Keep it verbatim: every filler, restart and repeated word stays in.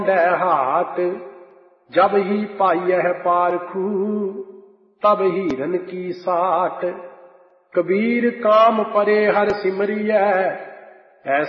हाट जब ही पाइयह पारखू तब हीरन की साट। कबीर काम परे हर सिमरिय